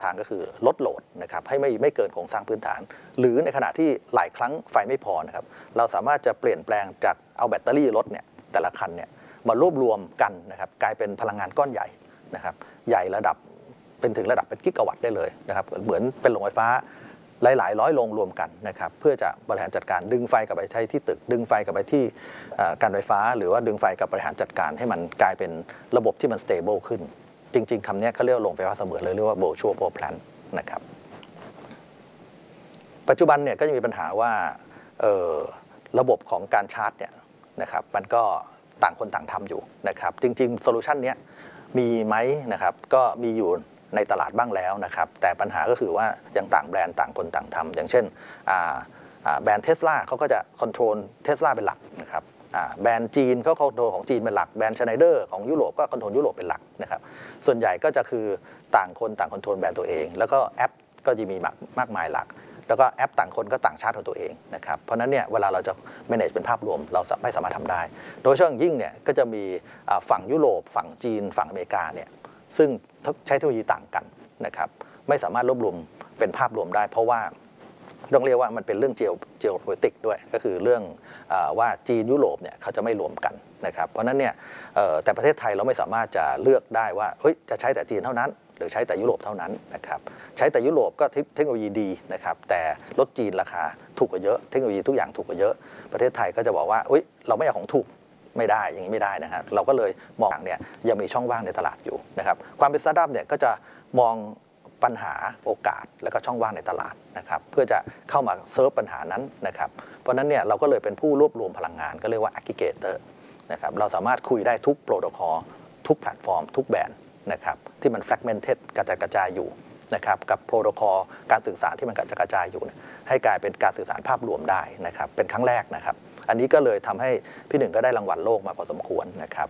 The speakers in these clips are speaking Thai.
ทางก็คือลดโหลดนะครับให้ไม่เกินโครงสร้างพื้นฐานหรือในขณะที่หลายครั้งไฟไม่พอนะครับเราสามารถจะเปลี่ยนแปลงจากเอาแบตเตอรี่รถเนี่ยแต่ละคันเนี่ยมารวบรวมกันนะครับกลายเป็นพลังงานก้อนใหญ่นะครับใหญ่ระดับเป็นถึงระดับเป็นกิกะวัตต์ได้เลยนะครับเหมือนเป็นโรงไฟฟ้าหลายร้อยโรงรวมกันนะครับเพื่อจะบริหารจัดการดึงไฟกลับไปใช้ที่ตึกดึงไฟกลับไปที่การไฟฟ้าหรือว่าดึงไฟกลับบริหารจัดการให้มันกลายเป็นระบบที่มัน stable ขึ้นจริงๆคำนี้เขาเรียกโรงไฟฟ้าเสมือนเลยเรียกว่า virtual power plant นะครับปัจจุบันเนี่ยก็จะมีปัญหาว่าระบบของการชาร์จเนี่ยนะครับมันก็ต่างคนต่างทำอยู่นะครับจริงๆโซลูชันนี้มีไหมนะครับก็มีอยู่ในตลาดบ้างแล้วนะครับแต่ปัญหาก็คือว่ายังต่างแบรนด์ต่างคนต่างทำอย่างเช่นแบรนด์ Tesla เขาก็จะคอนโทรล Tesla เป็นหลักนะครับแบรนด์จีนเขาคอนโทรลของจีนเป็นหลักแบรนด์ Schneider ของยุโรปก็คอนโทรลยุโรปเป็นหลักนะครับส่วนใหญ่ก็จะคือต่างคนต่างคอนโทรลแบรนด์ตัวเองแล้วก็แอปก็จะมีมากมายหลักแล้วก็แอปต่างคนก็ต่างชาติของตัวเองนะครับเพราะนั้นเนี่ยเวลาเราจะ manage เป็นภาพรวมเราไม่สามารถทำได้โดยเฉพาะยิ่งเนี่ยก็จะมีฝั่งยุโรปฝั่งจีนฝั่งอเมริกาเนี่ยซึ่งใช้เทคโนโลยีต่างกันนะครับไม่สามารถรวบรวมเป็นภาพรวมได้เพราะว่าต้องเรียกว่ามันเป็นเรื่องgeopolitics ด้วยก็คือเรื่องว่าจีนยุโรปเนี่ยเขาจะไม่รวมกันนะครับเพราะนั้นเนี่ยแต่ประเทศไทยเราไม่สามารถจะเลือกได้ว่าจะใช้แต่จีนเท่านั้นหรือใช้แต่ยุโรปเท่านั้นนะครับใช้แต่ยุโรปก็เทคโนโลยีดีนะครับแต่รถจีนราคาถูกกว่าเยอะเทคโนโลยีทุกอย่างถูกกว่าเยอะประเทศไทยก็จะบอกว่าเราไม่เอาของถูกไม่ได้อย่างนี้ไม่ได้นะครับเราก็เลยมองเนี่ยยังมีช่องว่างในตลาดอยู่นะครับความเป็นสตาร์ทอัพเนี่ยก็จะมองปัญหาโอกาสและก็ช่องว่างในตลาดนะครับเพื่อจะเข้ามาเซิร์ฟปัญหานั้นนะครับเพราะนั้นเนี่ยเราก็เลยเป็นผู้รวบรวมพลังงานก็เรียกว่า aggregator นะครับเราสามารถคุยได้ทุกโปรโตคอลทุกแพลตฟอร์มทุกแบรนด์นะครับที่มัน fragmented กระจายอยู่นะครับกับโปรโตคอลการสื่อสารที่มันกระจายอยู่ให้กลายเป็นการสื่อสารภาพรวมได้นะครับเป็นครั้งแรกนะครับอันนี้ก็เลยทำให้พี่หนึ่งก็ได้รางวัลโลกมาพอสมควรนะครับ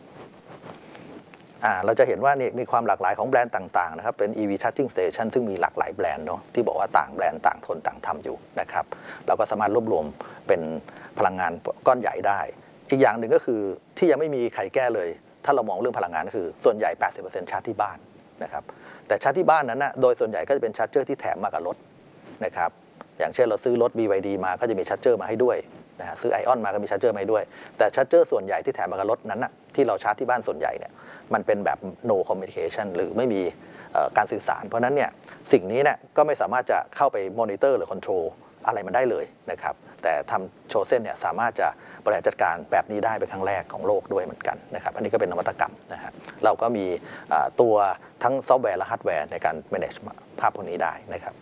เราจะเห็นว่านี่มีความหลากหลายของแบรนด์ต่างๆนะครับเป็น EV Charging Station ซึ่งมีหลากหลายแบรนด์เนาะที่บอกว่าต่างแบรนด์ต่างคนต่างทำอยู่นะครับเราก็สามารถรวบรวมเป็นพลังงานก้อนใหญ่ได้อีกอย่างหนึ่งก็คือที่ยังไม่มีใครแก้เลยถ้าเรามองเรื่องพลังงานก็คือส่วนใหญ่ 80% ชาร์จที่บ้านนะครับแต่ชาร์จที่บ้านนั้นนะโดยส่วนใหญ่ก็จะเป็นชาร์จเจอร์ที่แถมมากับรถนะครับอย่างเช่นเราซื้อรถ BYD มาก็จะมีชาร์จเจอร์มาให้ด้วยนะฮะซื้อ ION มาก็มีชาร์จเจอร์มาให้ด้วยแต่ชาร์จเจอร์ส่วนใหญ่ที่แถมมากับรถนั้นนะที่เราชาร์จที่บ้านส่วนใหญ่เนี่ยมันเป็นแบบ no communication หรือไม่มีการสื่อสารเพราะนั้นเนี่ยสิ่งนี้เนี่ยก็ไม่สามารถจะเข้าไป monitor หรือ control อะไรมันได้เลยนะครับแต่ทำโชเซ่นเนี่ยสามารถจะบริหารจัดการแบบนี้ได้เป็นครั้งแรกของโลกด้วยเหมือนกันนะครับอันนี้ก็เป็นนวัตกรรมนะฮะเราก็มีตัวทั้งซอฟต์แวร์และฮาร์ดแวร์ในการ manage ภาพพวกนี้ได้นะครับ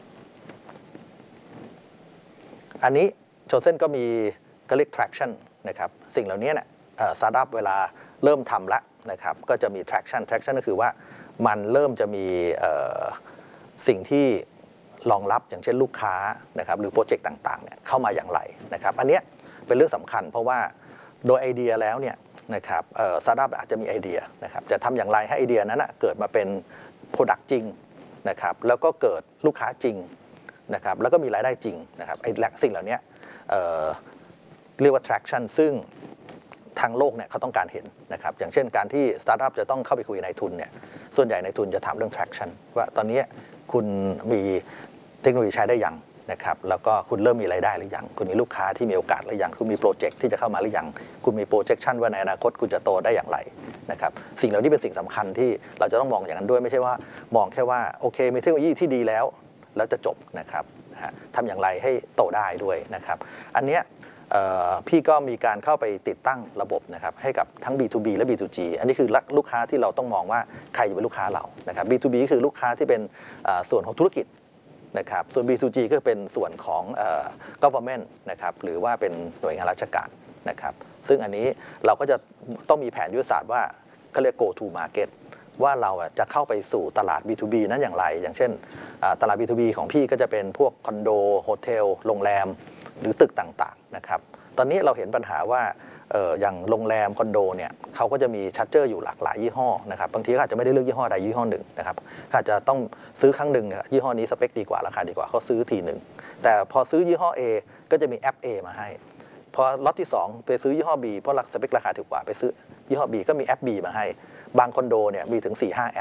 อันนี้โชเซ่นก็มีก็เรียก traction นะครับสิ่งเหล่านี้เนี่ยสตาร์ทอัพเวลาเริ่มทำแล้วนะครับก็จะมี traction ก็คือว่ามันเริ่มจะมีสิ่งที่รองรับอย่างเช่นลูกค้านะครับหรือโปรเจกต์ต่างๆเนี่ยเข้ามาอย่างไรนะครับอันนี้เป็นเรื่องสำคัญเพราะว่าโดยไอเดียแล้วเนี่ยนะครับสตาร์ทอัพอาจจะมีไอเดียนะครับจะทำอย่างไรให้ไอเดียนั้นเกิดมาเป็นโปรดักต์จริงนะครับแล้วก็เกิดลูกค้าจริงนะครับแล้วก็มีรายได้จริงนะครับไอ้สิ่งเหล่านี้เรียกว่า traction ซึ่งทางโลกเนี่ยเขาต้องการเห็นนะครับอย่างเช่นการที่สตาร์ทอัพจะต้องเข้าไปคุยในทุนเนี่ยส่วนใหญ่ในทุนจะถามเรื่อง traction ว่าตอนนี้คุณมีเทคโนโลยีใช้ได้ยังนะครับแล้วก็คุณเริ่มมีรายได้หรือยังคุณมีลูกค้าที่มีโอกาสหรือยังคุณมีโปรเจกต์ที่จะเข้ามาหรือยังคุณมี projection ว่าในอนาคตคุณจะโตได้อย่างไรนะครับสิ่งเหล่านี้เป็นสิ่งสำคัญที่เราจะต้องมองอย่างนั้นด้วยไม่ใช่ว่ามองแค่ว่าโอเคมีเทคโนโลยีที่ดีแล้วจะจบนะครับทำอย่างไรให้โตได้ด้วยนะครับอันเนี้ยพี่ก็มีการเข้าไปติดตั้งระบบนะครับให้กับทั้ง B2B และ B2G อันนี้คือลูกค้าที่เราต้องมองว่าใครจะเป็นลูกค้าเรานะครับ B2B คือลูกค้าที่เป็นส่วนของธุรกิจนะครับส่วน B2G ก็เป็นส่วนของgovernment นะครับหรือว่าเป็นหน่วยงานราชการนะครับซึ่งอันนี้เราก็จะต้องมีแผนยุทธศาสตร์ว่าเขาเรียก go to market ว่าเราจะเข้าไปสู่ตลาด B2B นั้นอย่างไรอย่างเช่นตลาด B2B ของพี่ก็จะเป็นพวกคอนโดโฮเทลโรงแรมหรือตึกต่างๆนะครับตอนนี้เราเห็นปัญหาว่าอย่างโรงแรมคอนโดเนี่ยเขาก็จะมีชาร์จเจอร์อยู่หลากหลายยี่ห้อนะครับบางทีเขาอาจจะไม่ได้เลือกยี่ห้อใดยี่ห้อหนึ่งนะครับเขาอาจจะต้องซื้อครั้งหนึ่งเนี่ยยี่ห้อนี้สเปคดีกว่าราคาดีกว่าเขาซื้อทีหนึ่งแต่พอซื้อยี่ห้อ A ก็จะมีแอป A มาให้พอล็อตที่2ไปซื้อยี่ห้อ B เพราะสเปคราคาถูกกว่าไปซื้อยี่ห้อ B ก็มีแอป B มาให้บางคอนโดเนี่ยมีถึง 4-5 แอป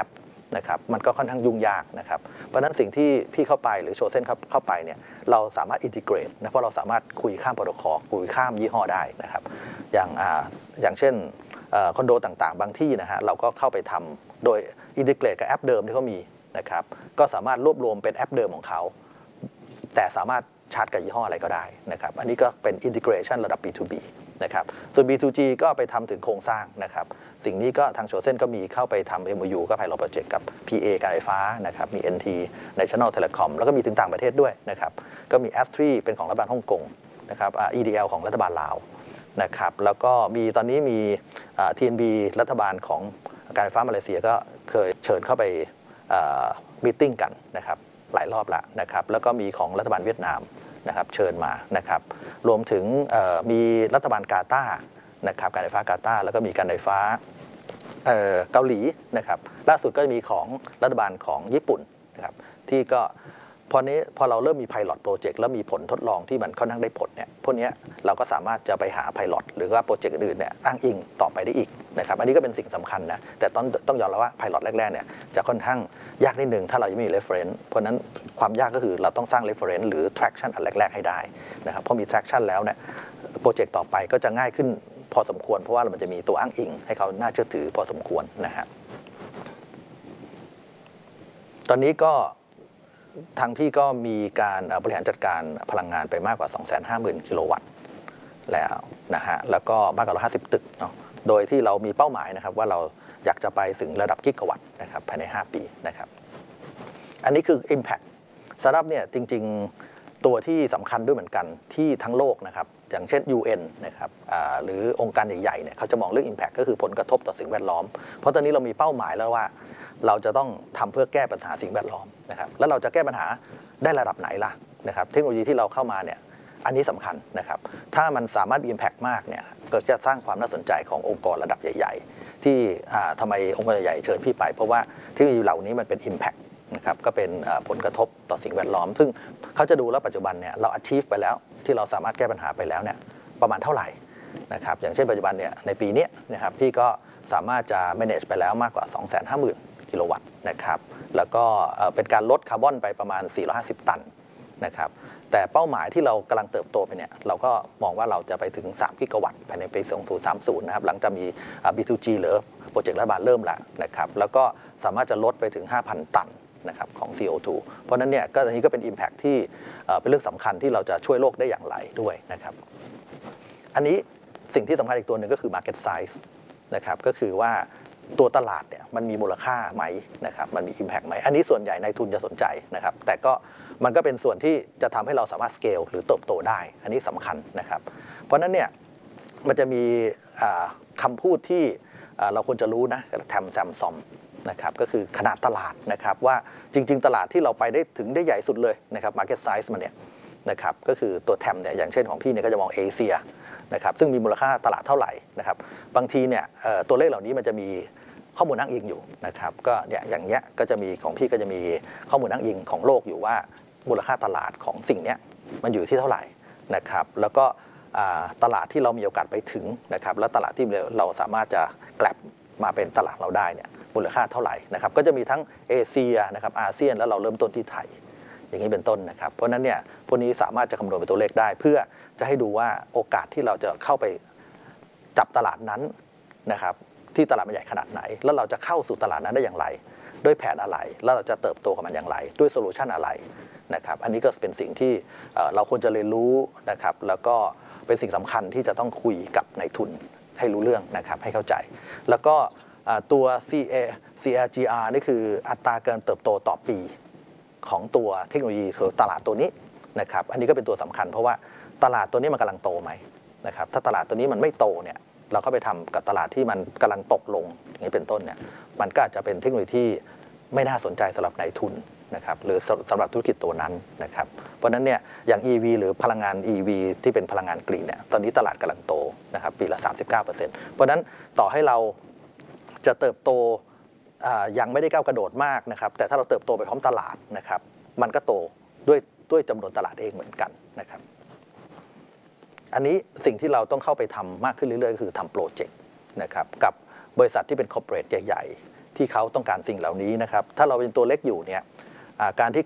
นะครับมันก็ค่อนข้างยุ่งยากนะครับเพราะฉะนั้นสิ่งที่พี่เข้าไปหรือโชเซนเข้าไปเนี่ยเราสามารถอินทิเกรตนะเพราะเราสามารถคุยข้ามโปรโตคอลคุยข้ามยี่ห้อได้นะครับอย่างเช่นคอนโดต่างๆบางที่นะฮะเราก็เข้าไปทำโดยอินทิเกรตกับแอปเดิมที่เขามีนะครับก็สามารถรวบรวมเป็นแอปเดิมของเขาแต่สามารถชาร์จกับยี่ห้ออะไรก็ได้นะครับอันนี้ก็เป็นอินทิเกรชันระดับ B2B นะครับส่วน B2G ก็ไปทำถึงโครงสร้างนะครับสิ่งนี้ก็ทางโชเซนก็มีเข้าไปทำ MOU ก็ Pilot Project กับ PA การไฟฟ้านะครับมี NT National Telecom แล้วก็มีถึงต่างประเทศด้วยนะครับก็มี S3 เป็นของรัฐบาลฮ่องกงนะครับ EDL ของรัฐบาลลาวนะครับแล้วก็มีตอนนี้มี TNB รัฐบาลของการไฟฟ้ามาเลเซียก็เคยเชิญเข้าไปมีตติ้งกันนะครับหลายรอบแล้วนะครับแล้วก็มีของรัฐบาลเวียดนามนะครับเชิญมานะครับรวมถึงมีรัฐบาลกาตาร์นะครับการไฟฟ้ากาตาร์แล้วก็มีการไฟฟ้าเกาหลีนะครับล่าสุดก็มีของรัฐบาลของญี่ปุ่นนะครับที่ก็พอเราเริ่มมี Pilot Project แล้วมีผลทดลองที่มันค่อนข้างได้ผลเนี่ยพวกนี้เราก็สามารถจะไปหา Pilot หรือว่าโปรเจกต์อื่นเนี่ยอ้างอิงต่อไปได้อีกนะครับอันนี้ก็เป็นสิ่งสำคัญนะแต่ต้องยอมรับว่า Pilot แรกๆเนี่ยจะค่อนข้างยากนิดนึงถ้าเรายังไม่มี reference เพราะนั้นความยากก็คือเราต้องสร้าง reference หรือ traction อันแรกๆให้ได้นะครับพอมี traction แล้วเนี่ยโปรเจกต์ต่อไปก็จะง่ายขึ้นพอสมควรเพราะว่ามันจะมีตัวอ้างอิงให้เขาน่าเชื่อถือพอสมควรนะฮะตอนนี้ก็ทางพี่ก็มีการบริหารจัดการพลังงานไปมากกว่า 250,000 กิโลวัตต์แล้วนะฮะแล้วก็มากกว่า150 ตึกเนาะโดยที่เรามีเป้าหมายนะครับว่าเราอยากจะไปถึงระดับกิกะวัตต์นะครับภายใน5 ปีนะครับอันนี้คือ Impact สำหรับเนี่ยจริงๆตัวที่สำคัญด้วยเหมือนกันที่ทั้งโลกนะครับอย่างเช่น UN นะครับหรือองค์การใหญ่ๆเนี่ยเขาจะมองเรื่อง Impact ก็คือผลกระทบต่อสิ่งแวดล้อมเพราะตอนนี้เรามีเป้าหมายแล้วว่าเราจะต้องทำเพื่อแก้ปัญหาสิ่งแวดล้อมนะครับแล้วเราจะแก้ปัญหาได้ระดับไหนล่ะนะครับเทคโนโลยีที่เราเข้ามาเนี่ยอันนี้สำคัญนะครับถ้ามันสามารถมี Impact มากเนี่ยก็จะสร้างความน่าสนใจขององค์กรระดับใหญ่ๆที่ทำไมองค์กรใหญ่ๆเชิญพี่ไปเพราะว่าเทคโนโลยีเหล่านี้มันเป็น Impact นะครับก็เป็นผลกระทบต่อสิ่งแวดล้อมซึ่งเขาจะดูแล้วปัจจุบันเนี่ยเรา achieve ไปแล้วที่เราสามารถแก้ปัญหาไปแล้วเนี่ยประมาณเท่าไหร่นะครับอย่างเช่นปัจจุบันเนี่ยในปีนี้นะครับพี่ก็สามารถจะ manage ไปแล้วมากกว่า 250,000 กิโลวัตต์นะครับแล้วก็เป็นการลดคาร์บอนไปประมาณ450 ตันนะครับแต่เป้าหมายที่เรากำลังเติบโตไปเนี่ยเราก็มองว่าเราจะไปถึง3 กิกะวัตต์ภายในปี 2030 นะครับหลังจากมี B2G หรือโปรเจกต์รัฐบาลเริ่มแล้วนะครับแล้วก็สามารถจะลดไปถึง 5,000 ตันนะครับของ CO2 เพราะนั้นเนี่ยก็อันนี้ก็เป็น Impact ที่เป็นเรื่องสำคัญที่เราจะช่วยโลกได้อย่างไรด้วยนะครับอันนี้สิ่งที่สำคัญอีกตัวหนึ่งก็คือ market size นะครับก็คือว่าตัวตลาดเนี่ยมันมีมูลค่าไหมนะครับมันมี impact ไหมอันนี้ส่วนใหญ่นายทุนจะสนใจนะครับแต่ก็มันก็เป็นส่วนที่จะทำให้เราสามารถ scale หรือเติบโตได้อันนี้สำคัญนะครับเพราะนั้นเนี่ยมันจะมีคำพูดที่เราควรจะรู้นะแทมแซมซอมนะครับก็คือขนาดตลาดนะครับว่าจริงๆตลาดที่เราไปได้ถึงได้ใหญ่สุดเลยนะครับ market size มันเนี่ยนะครับก็คือตัวแทมเนี่ยอย่างเช่นของพี่เนี่ยก็จะมองเอเชียนะครับซึ่งมีมูลค่าตลาดเท่าไหร่นะครับบางทีเนี่ยตัวเลขเหล่านี้มันจะมีข้อมูลอ้างอิงอยู่นะครับก็เนี่ยอย่างเงี้ยก็จะมีของพี่ก็จะมีข้อมูลอ้างอิงของโลกอยู่ว่ามูลค่าตลาดของสิ่งเนี้ยมันอยู่ที่เท่าไหร่นะครับแล้วก็ตลาดที่เรามีโอกาสไปถึงนะครับแล้วตลาดที่เราสามารถจะแกลบมาเป็นตลาดเราได้เนี่ยมูลค่าเท่าไหร่นะครับก็จะมีทั้งเอเชียนะครับอาเซียนแล้วเราเริ่มต้นที่ไทยอย่างนี้เป็นต้นนะครับเพราะนั้นเนี่ยพวกนี้สามารถจะคำนวณเป็นตัวเลขได้เพื่อจะให้ดูว่าโอกาสที่เราจะเข้าไปจับตลาดนั้นนะครับที่ตลาดมันใหญ่ขนาดไหนแล้วเราจะเข้าสู่ตลาดนั้นได้อย่างไรด้วยแผนอะไรแล้วเราจะเติบโตกับมันอย่างไรด้วยโซลูชันอะไรนะครับอันนี้ก็เป็นสิ่งที่เราควรจะเรียนรู้นะครับแล้วก็เป็นสิ่งสำคัญที่จะต้องคุยกับนายทุนให้รู้เรื่องนะครับให้เข้าใจแล้วก็ตัว CAGR นี่คืออัตราการเติบโตต่อปีของตัวเทคโนโลยีหรือตลาดตัวนี้นะครับอันนี้ก็เป็นตัวสำคัญเพราะว่าตลาดตัวนี้มันกำลังโตไหมนะครับถ้าตลาดตัวนี้มันไม่โตเนี่ยเราก็ไปทำกับตลาดที่มันกำลังตกลงอย่างนี้เป็นต้นเนี่ยมันก็อาจจะเป็นเทคโนโลยีที่ไม่น่าสนใจสำหรับนายทุนนะครับหรือสำหรับธุรกิจตัวนั้นนะครับเพราะนั้นเนี่ยอย่าง EV หรือพลังงาน EV ที่เป็นพลังงานกรีนเนี่ยตอนนี้ตลาดกำลังโตนะครับปีละ 39% เพราะนั้นต่อให้เราจะเติบโตยังไม่ได้ก้าวกระโดดมากนะครับแต่ถ้าเราเติบโตไปพร้อมตลาดนะครับมันก็โตด้วยจำนวนตลาดเองเหมือนกันนะครับอันนี้สิ่งที่เราต้องเข้าไปทำมากขึ้นเรื่อยๆก็คือทำโปรเจกต์นะครับกับบริษัทที่เป็นคอร์ปอเรทใหญ่ๆที่เขาต้องการสิ่งเหล่านี้นะครับถ้าเราเป็นตัวเล็กอยู่เนี่ยการที่